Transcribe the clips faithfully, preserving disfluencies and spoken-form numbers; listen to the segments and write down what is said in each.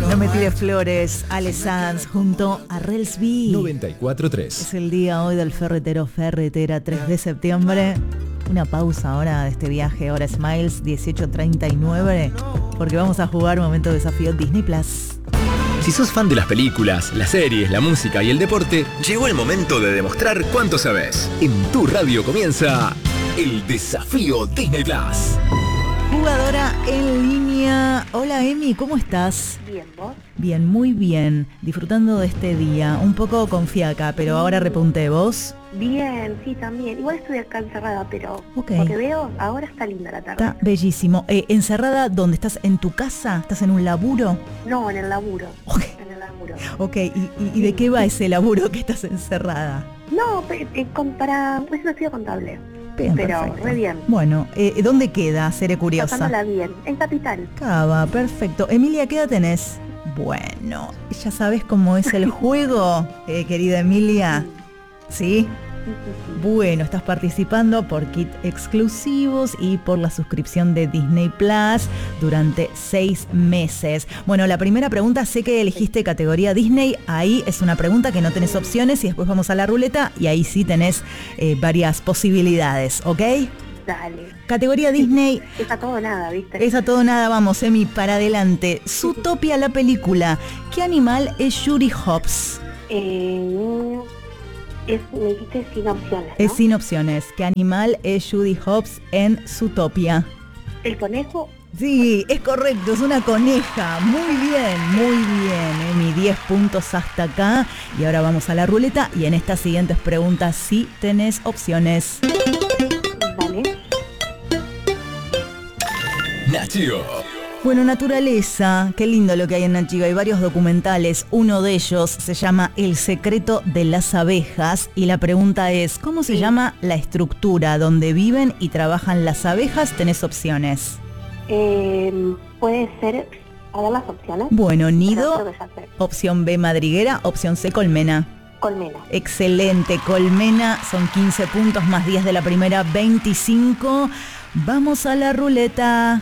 No me tires flores, Ale Sanz junto a Rels B. noventa y cuatro tres. Es el día hoy del ferretero ferretera, tres de septiembre. Una pausa ahora de este viaje, ahora Smiles dieciocho treinta y nueve, porque vamos a jugar un momento de desafío Disney Plus. Si sos fan de las películas, las series, la música y el deporte, llegó el momento de demostrar cuánto sabes. En tu radio comienza el desafío Disney Plus. Jugadora en línea. Hola Emi, ¿cómo estás? Bien, ¿vos? Bien, muy bien. Disfrutando de este día. Un poco con fiaca, pero ahora repunté. ¿Vos? Bien, sí, también. Igual estoy acá encerrada, pero Ok. lo que veo, ahora está linda la tarde. Está bellísimo. Eh, ¿Encerrada dónde estás? ¿En tu casa? ¿Estás en un laburo? No, en el laburo. Ok. En el laburo. Ok, ¿y, y, y de qué va ese laburo que estás encerrada? No, pe- eh, con- para... pues no estudio contable. Bien, Pero perfecto. re bien. Bueno, eh, ¿dónde queda? Seré curiosa. Pasándola bien. En Capital. Cava, perfecto. Emilia, ¿qué edad tenés? Bueno, ¿ya sabes cómo es el juego, eh, querida Emilia? ¿Sí? Sí, sí, sí. Bueno, estás participando por kit exclusivos y por la suscripción de Disney Plus durante seis meses. Bueno, la primera pregunta, sé que elegiste categoría Disney, ahí es una pregunta que no tenés opciones y después vamos a la ruleta y ahí sí tenés eh, varias posibilidades, ¿ok? Dale. Categoría Disney, Es a todo o nada, ¿viste? es a todo nada, vamos, Emi, para adelante. Zootopia, la película. ¿Qué animal es Judy Hopps? Eh, es, me dijiste sin opciones, ¿no? Es sin opciones. ¿Qué animal es Judy Hopps en Zootopia? El conejo. Sí, es correcto, es una coneja. Muy bien, muy bien. Emi, diez puntos hasta acá. Y ahora vamos a la ruleta. Y en estas siguientes preguntas sí tenés opciones. Dale. Nat Geo. Bueno, naturaleza, qué lindo lo que hay en Nat Geo. Hay varios documentales, uno de ellos se llama El secreto de las abejas y la pregunta es, ¿cómo se llama la estructura donde viven y trabajan las abejas? Tenés opciones. Eh, puede ser... A ver las opciones. Bueno, Pero nido, creo que ya sé. opción B, madriguera, opción C, colmena. Colmena. Excelente, colmena, son quince puntos más diez de la primera, veinticinco. Vamos a la ruleta.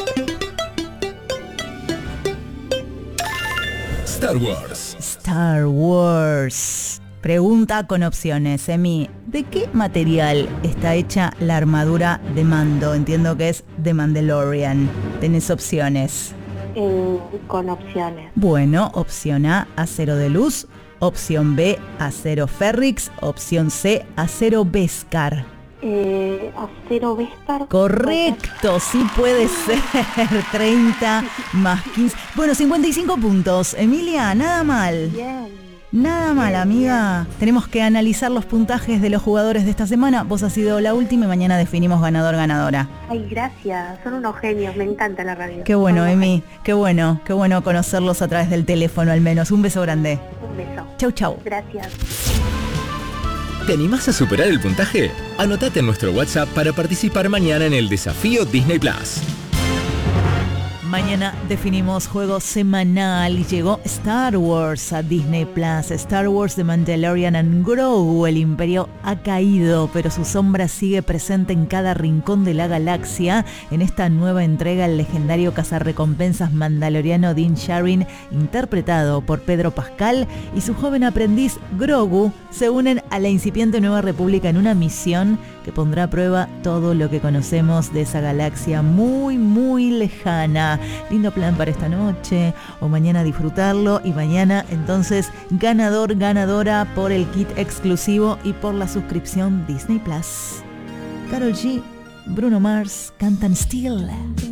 Star Wars. Star Wars. Pregunta con opciones, Emi. ¿De qué material está hecha la armadura de Mando? Entiendo que es de Mandalorian. Tenés opciones. Eh, con opciones. Bueno, opción A, acero de luz. Opción B, acero Ferrix. Opción C, acero Beskar. Eh, acero Vestar. Correcto, sí puede ser. treinta más quince. Bueno, cincuenta y cinco puntos. Emilia, nada mal. Bien. Nada mal, amiga. Tenemos que analizar los puntajes de los jugadores de esta semana. Vos has sido la última y mañana definimos ganador-ganadora. Ay, gracias. Son unos genios. Me encanta la radio. Qué bueno, Son unos Emi. Qué bueno. Qué bueno conocerlos a través del teléfono al menos. Un beso grande. genios. Un beso. Chau, chau. Gracias. ¿Te animás a superar el puntaje? Anotate en nuestro WhatsApp para participar mañana en el desafío Disney Plus. Mañana definimos juego semanal y llegó Star Wars a Disney Plus. Star Wars The Mandalorian and Grogu. El imperio ha caído, pero su sombra sigue presente en cada rincón de la galaxia. En esta nueva entrega, el legendario cazarrecompensas mandaloriano Din Djarin, interpretado por Pedro Pascal, y su joven aprendiz Grogu se unen a la incipiente Nueva República en una misión que pondrá a prueba todo lo que conocemos de esa galaxia muy, muy lejana. Lindo plan para esta noche o mañana disfrutarlo, y mañana entonces ganador, ganadora por el kit exclusivo y por la suscripción Disney Plus. Karol G, Bruno Mars cantan Still.